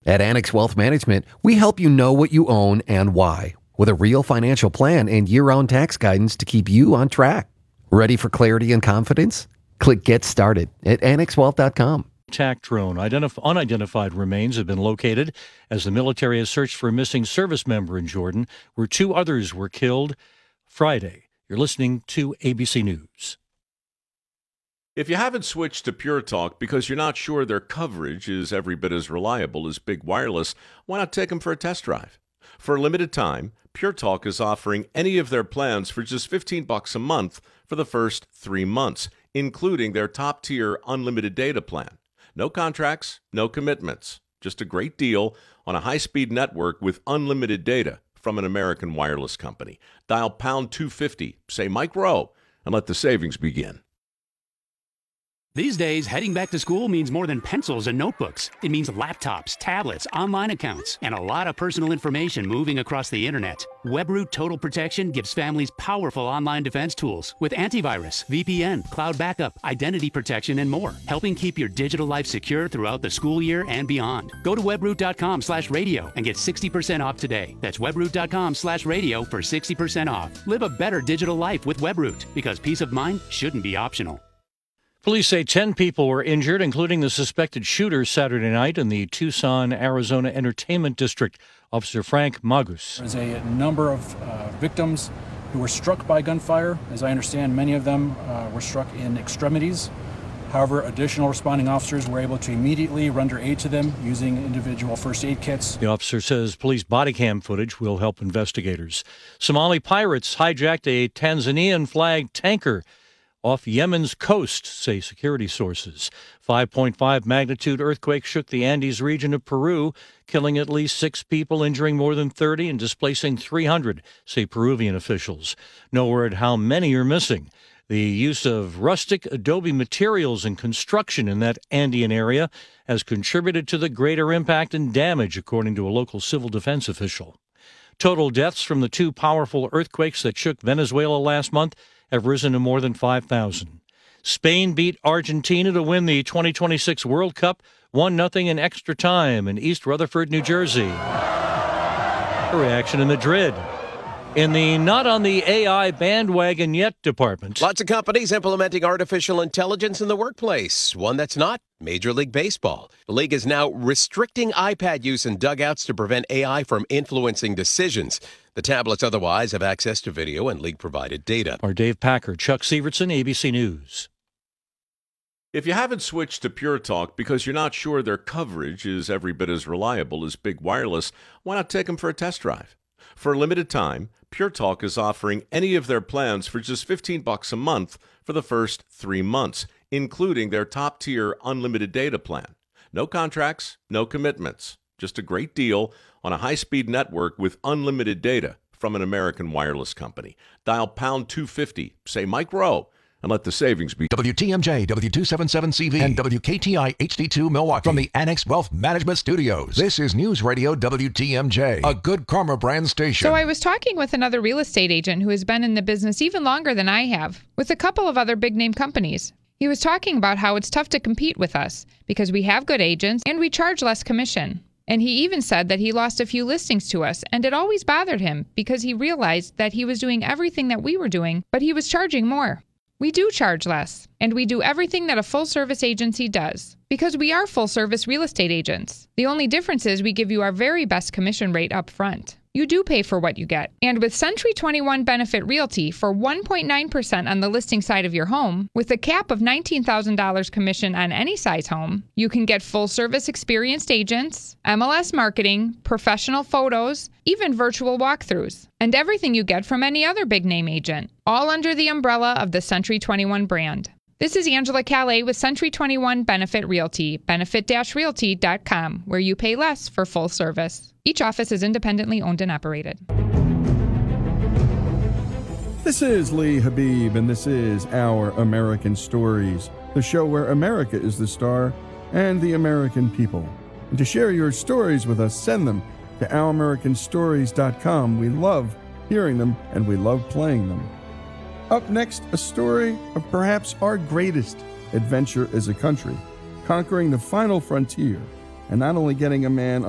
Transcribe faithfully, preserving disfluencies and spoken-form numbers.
At Annex Wealth Management, we help you know what you own and why, with a real financial plan and year-round tax guidance to keep you on track. Ready for clarity and confidence? Click Get Started at annex wealth dot com. Attack drone. Identif- unidentified remains have been located as the military has searched for a missing service member in Jordan, where two others were killed Friday. You're listening to A B C News. If you haven't switched to Pure Talk because you're not sure their coverage is every bit as reliable as Big Wireless, why not take them for a test drive? For a limited time, Pure Talk is offering any of their plans for just fifteen bucks a month for the first three months, including their top-tier unlimited data plan. No contracts, no commitments. Just a great deal on a high-speed network with unlimited data from an American wireless company. Dial pound two fifty, say Mike Rowe, and let the savings begin. These days, heading back to school means more than pencils and notebooks. It means laptops, tablets, online accounts, and a lot of personal information moving across the internet. WebRoot Total Protection gives families powerful online defense tools with antivirus, V P N, cloud backup, identity protection, and more, helping keep your digital life secure throughout the school year and beyond. Go to webroot.com slash radio and get sixty percent off today. That's webroot.com slash radio for sixty percent off. Live a better digital life with WebRoot, because peace of mind shouldn't be optional. Police say ten people were injured, including the suspected shooter Saturday night in the Tucson, Arizona Entertainment District. Officer Frank Magus. There's a number of uh, victims who were struck by gunfire. As I understand, many of them uh, were struck in extremities. However, additional responding officers were able to immediately render aid to them using individual first aid kits. The officer says police body cam footage will help investigators. Somali pirates hijacked a Tanzanian-flagged tanker off Yemen's coast, say security sources. five point five magnitude earthquake shook the Andes region of Peru, killing at least six people, injuring more than thirty, and displacing three hundred, say Peruvian officials. No word how many are missing. The use of rustic adobe materials in construction in that Andean area has contributed to the greater impact and damage, according to a local civil defense official. Total deaths from the two powerful earthquakes that shook Venezuela last month have risen to more than five thousand. Spain beat Argentina to win the twenty twenty-six World Cup, one nothing in extra time in East Rutherford, New Jersey. A reaction in Madrid. In the not on the A I bandwagon yet department. Lots of companies implementing artificial intelligence in the workplace. One that's not Major League Baseball. The league is now restricting iPad use in dugouts to prevent A I from influencing decisions. The tablets otherwise have access to video and league-provided data. Our Dave Packer, Chuck Severson, A B C News. If you haven't switched to Pure Talk because you're not sure their coverage is every bit as reliable as Big Wireless, why not take them for a test drive? For a limited time, Pure Talk is offering any of their plans for just fifteen bucks a month for the first three months, including their top-tier unlimited data plan. No contracts, no commitments. Just a great deal on a high-speed network with unlimited data from an American wireless company. Dial pound two fifty, say Mike Rowe, and let the savings be. W T M J, W two seventy-seven C V, and W K T I H D two Milwaukee. From the Annex Wealth Management Studios, this is News Radio W T M J, a Good Karma brand station. So I was talking with another real estate agent who has been in the business even longer than I have, with a couple of other big-name companies. He was talking about how it's tough to compete with us because we have good agents and we charge less commission. And he even said that he lost a few listings to us, and it always bothered him because he realized that he was doing everything that we were doing, but he was charging more. We do charge less, and we do everything that a full-service agency does, because we are full-service real estate agents. The only difference is we give you our very best commission rate up front. You do pay for what you get. And with Century twenty-one Benefit Realty for one point nine percent on the listing side of your home, with a cap of nineteen thousand dollars commission on any size home, you can get full-service experienced agents, M L S marketing, professional photos, even virtual walkthroughs, and everything you get from any other big-name agent, all under the umbrella of the Century twenty-one brand. This is Angela Calais with Century twenty-one Benefit Realty, benefit dash realty dot com, where you pay less for full service. Each office is independently owned and operated. This is Lee Habib, and this is Our American Stories, the show where America is the star and the American people. And to share your stories with us, send them to our american stories dot com. We love hearing them, and we love playing them. Up next, a story of perhaps our greatest adventure as a country, conquering the final frontier, and not only getting a man